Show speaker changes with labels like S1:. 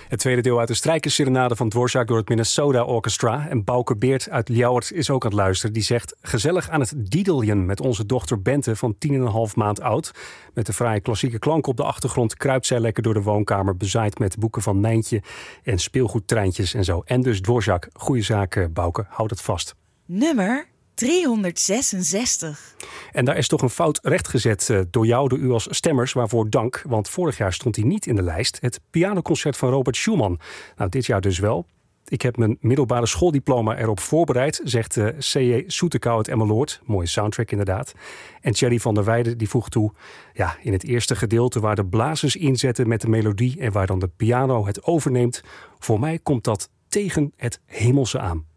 S1: Het tweede deel uit de strijkersserenade van Dvorak door het Minnesota Orchestra. En Bouke Beert uit Ljouwert is ook aan het luisteren. Die zegt, gezellig aan het diedeljen met onze dochter Bente van 10,5 maand oud. Met de fraaie klassieke klank op de achtergrond kruipt zij lekker door de woonkamer. Bezaaid met boeken van Nijntje en speelgoedtreintjes en zo. En dus Dvorak. Goeie zaak, Bouke. Houd het vast.
S2: Nummer 366.
S1: En daar is toch een fout rechtgezet door jou, door u als stemmers. Waarvoor dank, want vorig jaar stond hij niet in de lijst. Het pianoconcert van Robert Schumann. Nou, dit jaar dus wel. Ik heb mijn middelbare schooldiploma erop voorbereid, zegt C.J. Soetekou uit Emmeloord. Mooie soundtrack inderdaad. En Thierry van der Weijden die voegt toe, ja, in het eerste gedeelte waar de blazers inzetten met de melodie en waar dan de piano het overneemt. Voor mij komt dat tegen het hemelse aan.